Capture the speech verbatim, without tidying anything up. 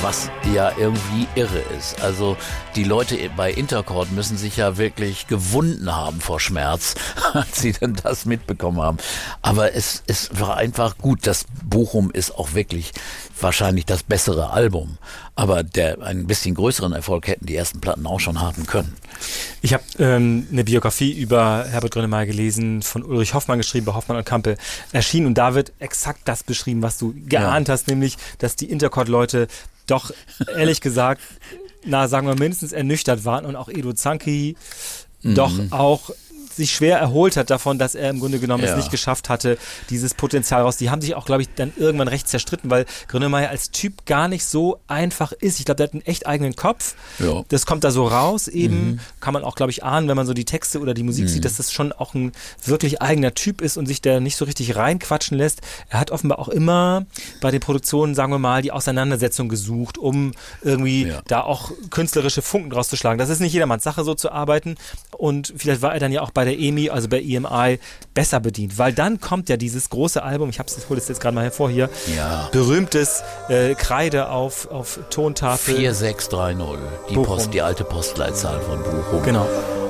was ja irgendwie irre ist. Also die Leute bei Intercord müssen sich ja wirklich gewunden haben vor Schmerz, als sie dann das mitbekommen haben. Aber es, es war einfach gut. Das Bochum ist auch wirklich wahrscheinlich das bessere Album. Aber der einen bisschen größeren Erfolg hätten die ersten Platten auch schon haben können. Ich habe ähm, eine Biografie über Herbert Grönemeyer gelesen, von Ulrich Hoffmann geschrieben, bei Hoffmann und Campe erschienen. Und da wird exakt das beschrieben, was du geahnt ja. hast, nämlich, dass die Intercord-Leute doch, ehrlich gesagt, na, sagen wir mindestens ernüchtert waren und auch Edo Zanki mhm. doch auch sich schwer erholt hat davon, dass er im Grunde genommen ja. es nicht geschafft hatte, dieses Potenzial raus. Die haben sich auch, glaube ich, dann irgendwann recht zerstritten, weil Grönemeyer als Typ gar nicht so einfach ist. Ich glaube, der hat einen echt eigenen Kopf. Ja. Das kommt da so raus eben. Mhm. Kann man auch, glaube ich, ahnen, wenn man so die Texte oder die Musik mhm. sieht, dass das schon auch ein wirklich eigener Typ ist und sich der nicht so richtig reinquatschen lässt. Er hat offenbar auch immer bei den Produktionen, sagen wir mal, die Auseinandersetzung gesucht, um irgendwie ja. da auch künstlerische Funken draus zu schlagen. Das ist nicht jedermanns Sache, so zu arbeiten. Und vielleicht war er dann ja auch bei der E M I, also bei E M I, besser bedient. Weil dann kommt ja dieses große Album, ich hab's, hole es jetzt gerade mal hervor hier, ja. berühmtes äh, Kreide auf, auf Tontafel. vier sechs drei null, die, Post, die alte Postleitzahl von Bochum. Genau.